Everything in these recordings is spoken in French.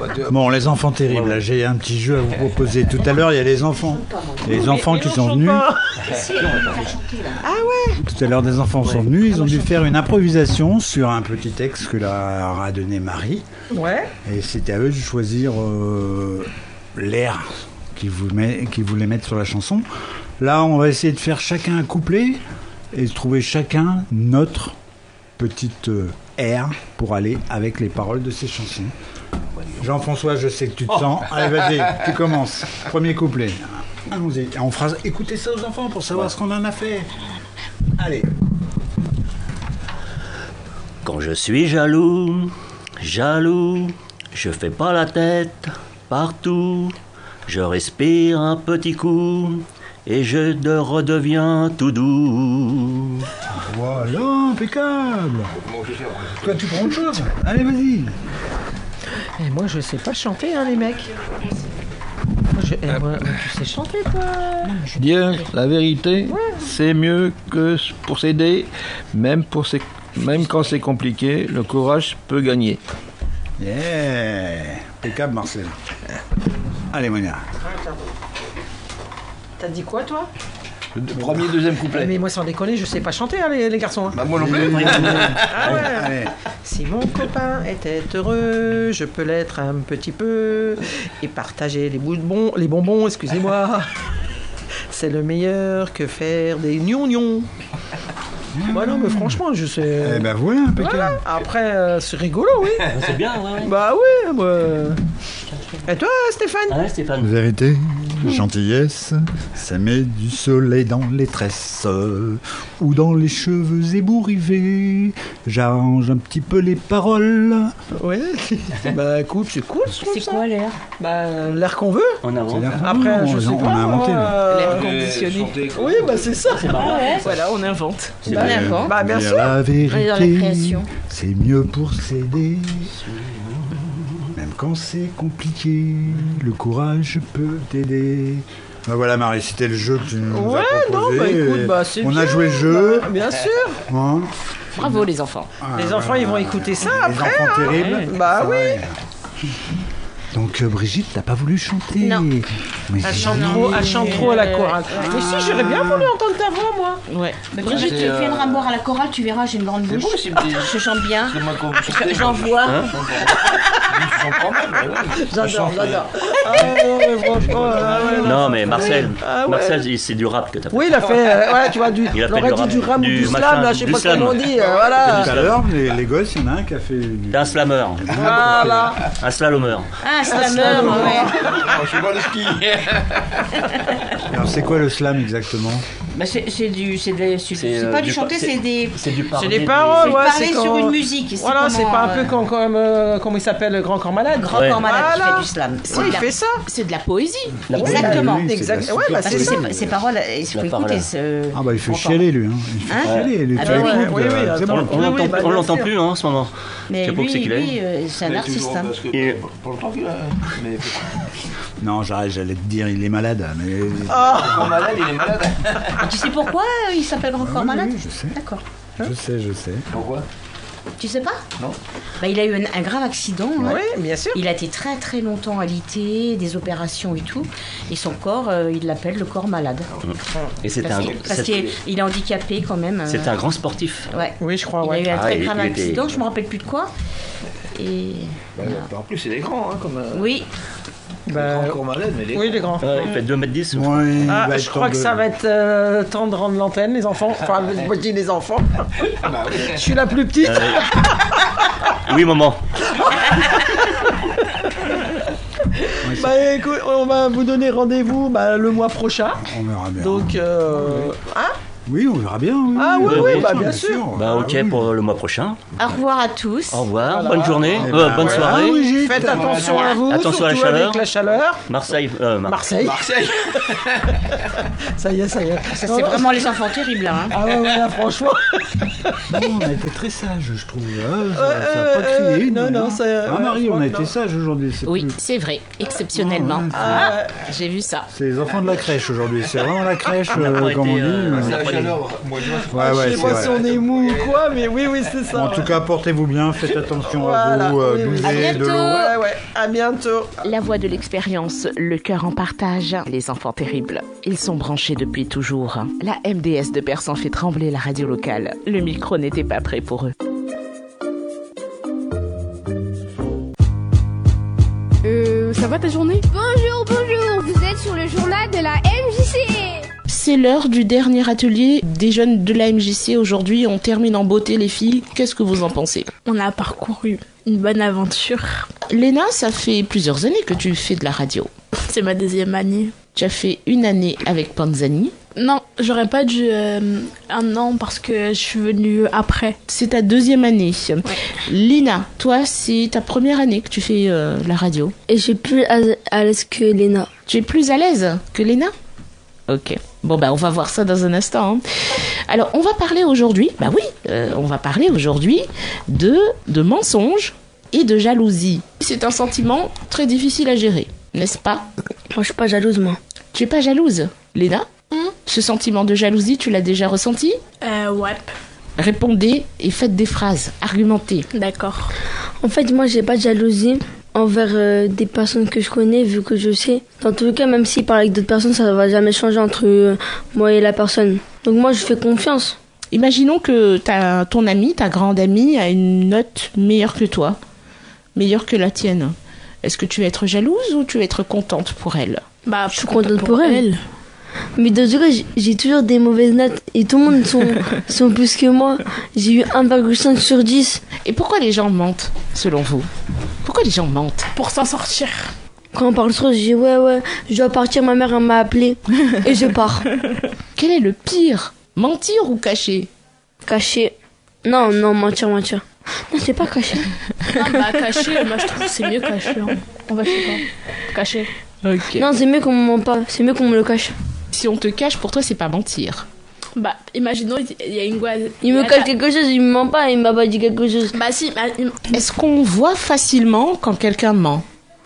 Bon, les enfants terribles, là, j'ai un petit jeu à vous proposer. Tout à l'heure, il y a les enfants. Les enfants qui sont venus. Tout à l'heure, des enfants sont venus. Ils ont dû faire une improvisation sur un petit texte que leur a donné Marie. Ouais. Et c'était à eux de choisir l'air qu'ils voulaient mettre sur la chanson. Là, on va essayer de faire chacun un couplet et de trouver chacun notre petite air pour aller avec les paroles de ces chansons. Jean-François, je sais que tu te sens. Allez, vas-y, tu commences. Premier couplet. Allons-y. On fera écouter ça aux enfants pour savoir ce qu'on en a fait. Allez. Quand je suis jaloux, je fais pas la tête partout. Je respire un petit coup et je redeviens tout doux. Voilà, impeccable. Toi, tu prends autre chose. Allez, vas-y. Et moi, je sais pas chanter, hein, les mecs. Moi, tu sais chanter, toi. Dire la vérité, c'est mieux que pour s'aider. Même quand c'est compliqué, le courage peut gagner. Yeah. Impeccable, Marcel. Allez, Monia. T'as dit quoi, toi? Premier, deuxième couplet. Mais moi, sans déconner, je sais pas chanter, hein, les garçons. Hein. Bah, moi non plus. Ah ouais. Allez. Si mon copain était heureux, je peux l'être un petit peu et partager les bonbons, excusez-moi. C'est le meilleur que faire des gnons. Bah non, mais franchement, je sais. Eh ben voilà, impeccable. Voilà. Après, c'est rigolo, oui. C'est bien, ouais. Bah oui, moi. Et toi, Stéphane? Ah ouais, Stéphane. Vérité, gentillesse, ça met du soleil dans les tresses ou dans les cheveux ébouriffés. J'arrange un petit peu les paroles. Ouais. Bah écoute, c'est cool, je trouve C'est ça. quoi l'air? Bah l'air qu'on veut. En avant. Après, je sais on pas. a inventé. Là. L'air conditionné. Oui, bah c'est ça. Voilà, on invente. C'est bien. D'accord. Bah bien Dire sûr. la On est dans la vérité, création. c'est mieux pour s'aider. Même quand c'est compliqué, le courage peut t'aider. Ben voilà Marie, c'était le jeu que tu nous as proposé. non, bah écoute, et bah c'est on bien. a joué le jeu. Bah, bien sûr. Hein. Bravo les enfants. Les enfants, ils vont écouter ça Les après. enfants hein. terribles. Bah Ça oui. va, Donc Brigitte, t'as pas voulu chanter. Non. Mais Elle chante trop à la chorale. Mais si, j'aurais bien voulu entendre ta voix, moi. Ouais. Brigitte, tu viendras boire à la chorale, tu verras, j'ai une grande bouche. Je chante bien. J'en vois. J'adore. Ah ouais, franchement. Non, mais Marcel, Ah ouais. Marcel, c'est du rap que t'as fait. Oui, il a fait, ouais, tu vois, Il a fait l'aurait dit du rap ou du slam, machin, là, je sais du pas slam. comment on dit, voilà. tout à l'heure, les gosses, il y en a un qui a fait. T'es un slammer, Voilà. un slalomer. Ah, slammer, ouais. Je suis pas le ski. Alors c'est quoi le slam exactement? Bah, c'est pas du chanter, c'est des. C'est du C'est des parler. paroles, ouais, parler c'est sur quand... une musique. Voilà, c'est pas un peu quand. comme, comment il s'appelle, le Grand Corps Malade. Grand Ouais. corps malade qui Voilà. fait du slam. Oui, il fait ça. C'est de la poésie. La poésie. Exactement. Oui, c'est Exact. de la Ouais, bah Parce c'est que ça. ces paroles, il faut La parole. écouter ce. Ah bah il fait Encore. chialer lui, hein. Il fait Hein chialer, lui. Ah Tu bah l'écoutes, ouais. Oui, c'est attends. bon. On l'entend, bah, on bien l'entend sûr. plus en ce moment. Mais Je sais pas où c'est qu'il est. lui, c'est un artiste. Hein. Et- Pour le temps qu'il a. Mais Non, j'allais te dire, il est malade, mais. quand malade, il est malade. Tu sais pourquoi il s'appelle Grand Corps Oui, Malade? oui, je sais. D'accord. Je sais. Pourquoi? Tu sais pas? Non. Bah, il a eu un grave accident. hein. Oui, bien sûr. Il a été très très longtemps alité, des opérations et tout. Et son corps, il l'appelle le corps malade. Et c'était Parce un, parce qu'il est handicapé quand même. c'était un grand sportif. Ouais. Oui, je crois, Il a ouais. eu un très il grave était- accident, je me rappelle plus de quoi. Et. En plus, il est grand, hein, comme. Oui. Bah, Encore malade, mais il est oui, il est grand. Ouais, il fait 2m10. Ouais, il Ah, va je être crois temps que de- ça va être temps de rendre l'antenne, les enfants. Enfin, je dis les enfants. Je suis la plus petite. Oui, maman. Bah écoute, on va vous donner rendez-vous le mois prochain. On verra bien. Donc, hein? Oui, on verra bien. Oui. Ah oui, oui, bah bien sûr. Bah ok Ah oui. pour le mois prochain. Au revoir à tous. Au revoir, Voilà. bonne journée, Eh ben, bonne voilà. soirée. Ah oui, Brigitte. Faites attention à vous, Attention à la surtout chaleur. avec la chaleur. Marseille, Marseille. Marseille. Ça y est. Ça, c'est vraiment les enfants terribles, là. Hein. Ah ouais, là, franchement. Non, on a été très sages, je trouve. Ah, ça a pas crié. non, nous, non, hein. ça- Ah, ouais, Marie, je on crois a que été non. sages aujourd'hui. C'est Oui, plus- c'est vrai, exceptionnellement. Ouais, Ah, J'ai vu ça. C'est les enfants de la crèche aujourd'hui. C'est vraiment la crèche, On n'a pas comme on été, dit. on n'a pas été Je sais pas si on est mou ou quoi, mais oui, c'est ça. En tout cas, portez-vous bien, faites attention à vous, buvez de l'eau. Ouais, à bientôt. La voix de l'expérience, le cœur en partage. Les enfants terribles, ils sont branchés depuis toujours. La MDS de Persan fait trembler la radio locale. Le micro n'était pas prêt pour eux. Ça va ta journée? Bonjour, vous êtes sur le journal de la MJC. C'est l'heure du dernier atelier des jeunes de la MJC. Aujourd'hui, on termine en beauté, les filles. Qu'est-ce que vous en pensez? On a parcouru une bonne aventure. Léna, ça fait plusieurs années que tu fais de la radio. C'est ma 2e année. Tu as fait une année avec Panzani. Non, j'aurais pas dû un an parce que je suis venue après. C'est ta 2e année. Ouais. Lina, toi, c'est ta première année que tu fais la radio. Et je suis plus à l'aise que Léna. Tu es plus à l'aise que Léna? Ok. Bon, on va voir ça dans un instant. Alors, on va parler aujourd'hui, on va parler aujourd'hui de mensonges et de jalousie. C'est un sentiment très difficile à gérer, n'est-ce pas? Moi, je suis pas jalouse, moi. Tu es pas jalouse, Léna? Ce sentiment de jalousie, tu l'as déjà ressenti? Ouais. Répondez et faites des phrases, argumentez. D'accord. En fait, moi, j'ai pas de jalousie envers des personnes que je connais, vu que je sais. Dans tous les cas, même s'il parle avec d'autres personnes, ça va jamais changer entre moi et la personne. Donc moi, je fais confiance. Imaginons que ton amie, ta grande amie, a une note meilleure que toi, meilleure que la tienne. Est-ce que tu vas être jalouse ou tu vas être contente pour elle? Je suis contente pour elle. Mais dans tout cas, j'ai toujours des mauvaises notes et tout le monde sont plus que moi. J'ai eu 1,5 sur 10. Et pourquoi les gens mentent, selon vous? Pourquoi les gens mentent? Pour s'en sortir. Quand on parle trop, je dis ouais, je dois partir, ma mère elle m'a appelé et je pars. Quel est le pire? Mentir ou cacher? Cacher. Non, mentir. Non, c'est pas cacher. Cacher, moi je trouve que c'est mieux cacher. On va, je sais pas. Cacher. Ok. Non, c'est mieux qu'on me ment pas, c'est mieux qu'on me le cache. Si on te cache, pour toi, c'est pas mentir. Imaginons, il y a une gueule. Il me cache quelque chose, il me ment pas, il m'a pas dit quelque chose. Si. Est-ce qu'on voit facilement quand quelqu'un ment?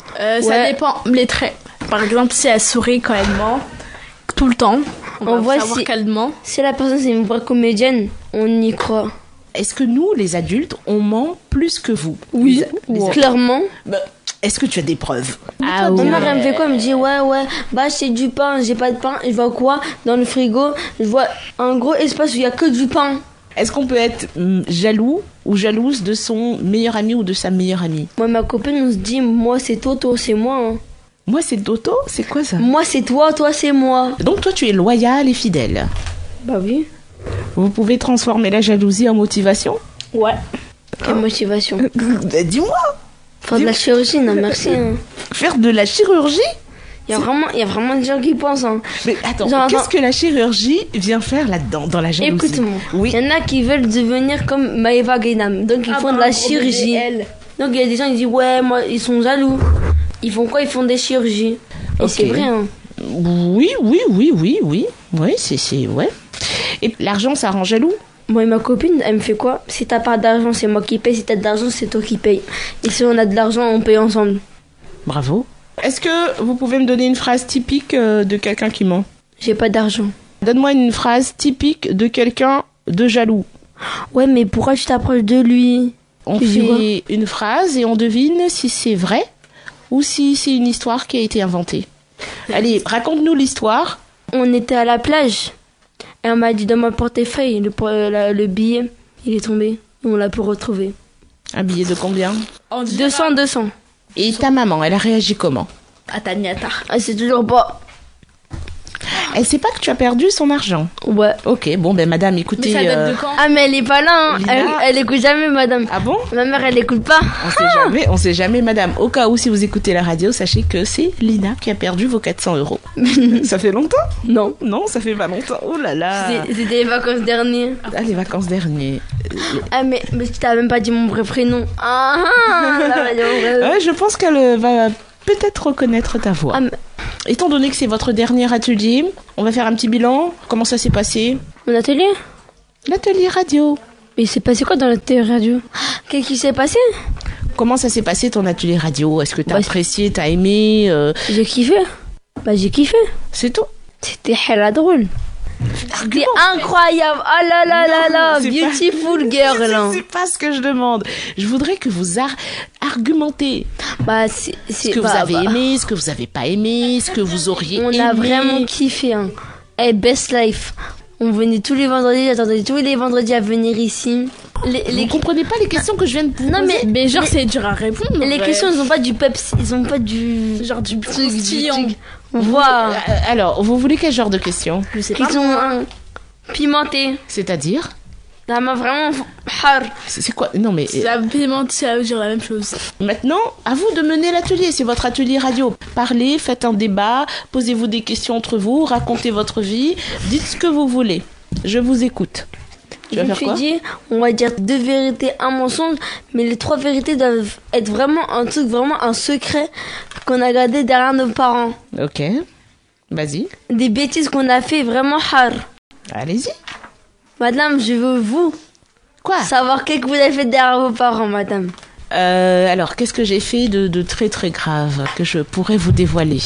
Ça dépend. Les traits. Par exemple, si elle sourit quand elle ment, tout le temps, on va savoir qu'elle ment. Si la personne c'est une vraie comédienne, on y croit. Est-ce que nous, les adultes, on ment plus que vous? Oui, clairement. Est-ce que tu as des preuves? Ma mère, elle me fait quoi? Elle me dit, ouais, c'est du pain, j'ai pas de pain. Je vois quoi? Dans le frigo, je vois un gros espace où il y a que du pain. Est-ce qu'on peut être jaloux ou jalouse de son meilleur ami ou de sa meilleure amie? Moi, ma copine, on se dit, moi, c'est toi, toi, c'est moi. Hein. Moi, c'est Toto? C'est quoi ça? Moi, c'est toi, toi, c'est moi. Donc, toi, tu es loyal et fidèle? Bah oui. Vous pouvez transformer la jalousie en motivation? Ouais. Quelle motivation? Dis-moi. Faire de la chirurgie, non, merci. Hein. Faire de la chirurgie? Il y a vraiment des gens qui pensent. Hein. Mais attends, qu'est-ce que la chirurgie vient faire là-dedans, dans la jalousie? Écoute-moi, oui. Il y en a qui veulent devenir comme Maëva Gainam, donc ils font de la chirurgie. Donc il y a des gens qui disent, ouais, moi, ils sont jaloux. Ils font quoi? Ils font des chirurgies. Et c'est vrai. Hein. Oui. Oui, c'est ouais. Et l'argent, ça rend jaloux? Moi et ma copine, elle me fait quoi? Si t'as pas d'argent, c'est moi qui paye. Si t'as de l'argent, c'est toi qui paye. Et si on a de l'argent, on paye ensemble. Bravo. Est-ce que vous pouvez me donner une phrase typique de quelqu'un qui ment? J'ai pas d'argent. Donne-moi une phrase typique de quelqu'un de jaloux. Ouais, mais pourquoi tu t'approches de lui? On fait une phrase et on devine si c'est vrai ou si c'est une histoire qui a été inventée. Allez, raconte-nous l'histoire. On était à la plage. Et on m'a dit dans mon portefeuille, le billet, il est tombé. On l'a pu retrouver. Un billet de combien? 200. Et ta maman, elle a réagi comment? Ataniata. Elle sait toujours pas. Elle sait pas que tu as perdu son argent? Ouais. Ok, bon, madame, écoutez... Mais ça date de quand? Ah, mais elle est pas là, hein. Elle écoute jamais, madame. Ah bon? Ma mère, elle écoute pas. On sait jamais, madame. Au cas où, si vous écoutez la radio, sachez que c'est Lina qui a perdu vos 400 €. Ça fait longtemps? Non, ça fait pas longtemps. Oh là là. C'était les vacances dernières. Ah, les vacances dernières. Ah, mais tu t'as même pas dit mon vrai prénom. Ouais, je pense qu'elle va peut-être reconnaître ta voix. Étant donné que c'est votre dernier atelier, on va faire un petit bilan. Comment ça s'est passé? Mon atelier? L'atelier radio. Mais il s'est passé quoi dans l'atelier radio? Qu'est-ce qui s'est passé? Comment ça s'est passé ton atelier radio? Est-ce que t'as apprécié, t'as aimé? J'ai kiffé. J'ai kiffé. C'est tout? C'était hella drôle. argumente. C'est incroyable. Oh là là là là, beautiful girl. C'est pas ce que je demande. Je voudrais que vous argumentez. Bah, ce que vous avez aimé, ce que vous avez pas aimé, ce que vous auriez aimé. On a vraiment kiffé. Hein. Hey, best life. On venait tous les vendredis, j'attendais tous les vendredis à venir ici. Vous comprenez pas les questions que je viens de poser? Non mais genre c'est dur à répondre. Les questions, ils ont pas du peps, ils ont pas du genre du croustillant. Wow. Alors, vous voulez quel genre de questions? Je sais pas. Qui sont pimentées. C'est-à-dire? La main vraiment hard. C'est quoi? Non mais ça pimente, ça veut dire la même chose. Maintenant, à vous de mener l'atelier, c'est votre atelier radio. Parlez, faites un débat, posez-vous des questions entre vous, racontez votre vie, dites ce que vous voulez. Je vous écoute. Je me suis dit, on va dire 2 vérités, 1 mensonge, mais les 3 vérités doivent être vraiment un truc, vraiment un secret qu'on a gardé derrière nos parents. Ok, vas-y. Des bêtises qu'on a fait vraiment hard. Allez-y. Madame, je veux savoir qu'est-ce que vous avez fait derrière vos parents, madame. Alors, qu'est-ce que j'ai fait de très très grave que je pourrais vous dévoiler?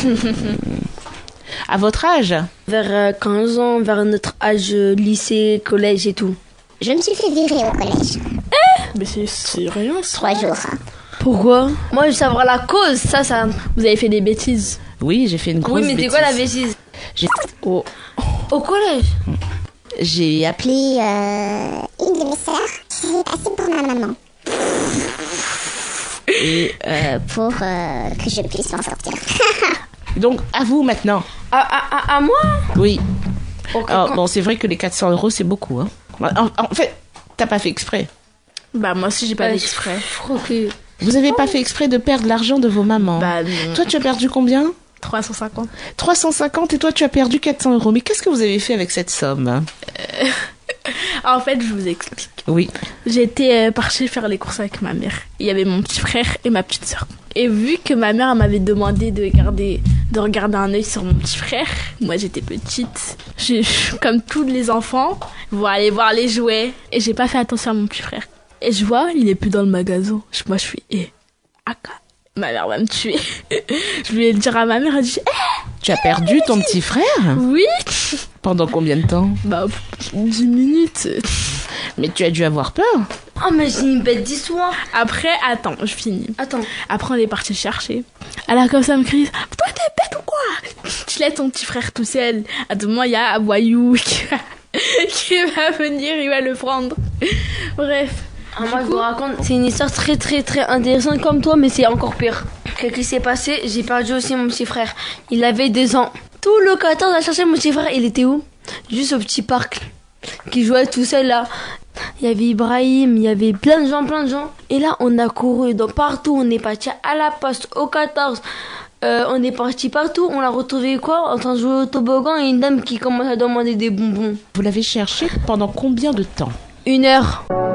À votre âge? Vers 15 ans, vers notre âge lycée, collège et tout. Je me suis fait virer au collège. Mais c'est rien, 3 jours. Pourquoi? Moi, je veux savoir la cause, ça. Vous avez fait des bêtises? Oui, j'ai fait une grosse bêtise. Oui, mais c'est quoi la bêtise? Au collège? J'ai appelé une de mes sœurs. J'ai passé pour ma maman. Et pour que je puisse m'en sortir. Donc, à vous maintenant. À moi? Oui. Okay, alors, bon, c'est vrai que les 400 €, c'est beaucoup. Hein. En fait, t'as pas fait exprès. Bah, moi aussi, j'ai pas fait exprès. Je crois que... Vous avez pas fait exprès de perdre l'argent de vos mamans? Bah, non. Toi, tu as perdu combien? 350. 350 et toi, tu as perdu 400 €. Mais qu'est-ce que vous avez fait avec cette somme? En fait, je vous explique. Oui. J'étais partie faire les courses avec ma mère. Il y avait mon petit frère et ma petite sœur. Et vu que ma mère m'avait demandé de regarder un œil sur mon petit frère, moi j'étais petite. Comme tous les enfants, vont aller voir les jouets. Et j'ai pas fait attention à mon petit frère. Et je vois, il est plus dans le magasin. Moi je suis, Aka, ma mère va me tuer. Je voulais le dire à ma mère, elle dit, tu as perdu ton petit frère? Oui. Pendant combien de temps? Bah, 10 minutes. Mais tu as dû avoir peur. Oh, mais c'est une bête d'histoire. Après, attends, je finis. Attends. Après, on est parti chercher. Elle a comme ça me crie, toi t'es bête ou quoi? Tu laisses ton petit frère tout seul. À tout moment, il y a Aboyou qui va venir, il va le prendre. Bref. Moi, je vous raconte, c'est une histoire très très très intéressante comme toi, mais c'est encore pire. Qu'est-ce qui s'est passé? J'ai perdu aussi mon petit frère. Il avait 2 ans. Tout le 14 a cherché mon petit frère. Il était où? Juste au petit parc. Qui jouait tout seul là. Il y avait Ibrahim, il y avait plein de gens. Et là, on a couru donc partout. On est parti à la poste, au 14. On est parti partout. On l'a retrouvé quoi? En train de jouer au toboggan et une dame qui commence à demander des bonbons. Vous l'avez cherché pendant combien de temps? 1 heure.